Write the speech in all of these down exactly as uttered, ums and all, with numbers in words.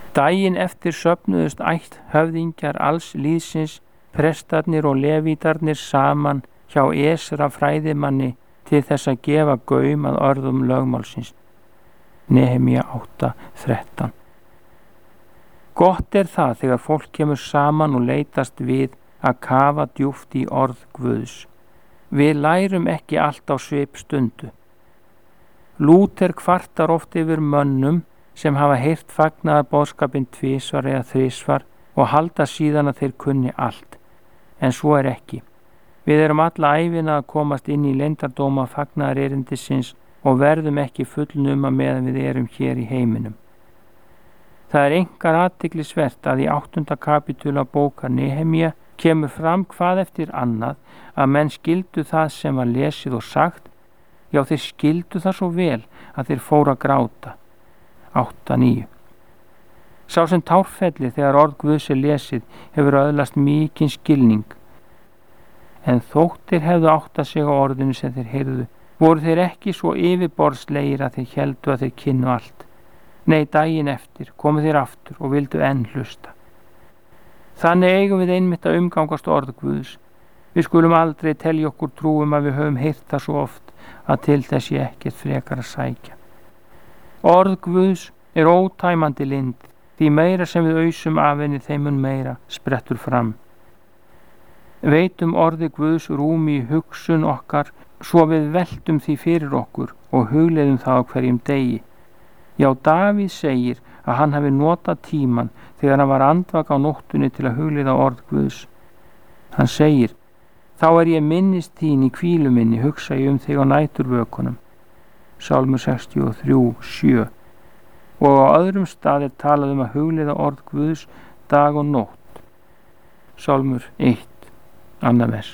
Daginn eftir söfnuðust ætt höfðingjar alls lýðsins, prestarnir og levítarnir saman hjá Esra fræðimanni til þess að gefa gaum að orðum lögmálsins. Nehemía átta þrettán. Gott er það þegar fólk kemur saman og leitast við að kafa djúpt í orð Guðs. Við lærum ekki allt á svipstundu. Lúther kvartar oft yfir mönnum sem hafa heyrt fagnaðarboðskapinn tvisvar eða þrisvar og halda síðan að þeir kunni allt. En svo er ekki. Við erum alla ævina að komast inn í leyndardóma fagnaðarerindisins og verðum ekki fullnuma meðan við erum hér í heiminum. Það er einkar athyglisvert að í áttunda kapítula bókar Nehemía kemur fram hvað eftir annað að menn skildu það sem var lesið og sagt. Já, þeir skildu það svo vel að þeir fóru að gráta. átta níu. Sá sem tárfelli þegar orð Guðs er lesið hefur öðlast mikinn skilning. En þóttir hefðu áttað sig á orðinu sem þeir heyrðu, voru þeir ekki svo yfirborðslegir að þeir héldu að þeir kynnu allt. Nei, daginn eftir komu þeir aftur og vildu enn hlusta. Þannig eigum við einmitt að umgangast orð Guðs. Við skulum aldrei telja okkur trúum að við höfum heyrt það svo oft að til þess ég ekkert frekar að sækja. Orð Guðs er ótæmandi lind, því meira sem við ausum af henni þeim mun meira sprettur fram. Veitum orði Guðs rúmi í hugsun okkar, svo við veltum því fyrir okkur og hugleiðum það á hverjum degi. Já, Davíð segir að hann hafi notað tíman þegar hann var andvaka á nóttunni til að hugleiða orð Guðs. Hann segir: þá er ég minnist þín í hvílu minni, hugsa ég um þig á næturvökunum. Sálmur sextíu og þrjú sjö. Og á öðrum stað er talað um að hugleiða orð Guðs dag og nótt. Sálmur eitt, annað vers.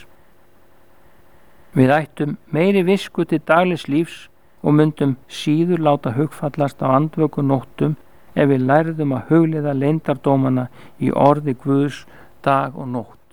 Við ættum meiri visku til daglegs lífs og myndum síður láta hugfallast á andvöku nóttum ef við lærðum að hugleiða leyndardómana í orði Guðs dag og nótt.